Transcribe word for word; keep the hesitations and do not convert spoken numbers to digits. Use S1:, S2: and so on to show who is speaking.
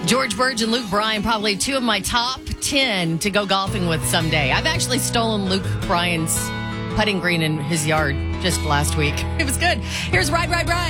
S1: George Burge and Luke Bryan, probably two of my top ten to go golfing with someday. I've actually stolen Luke Bryan's putting green in his yard just last week. It was good. Here's Ride, Ride, Ride.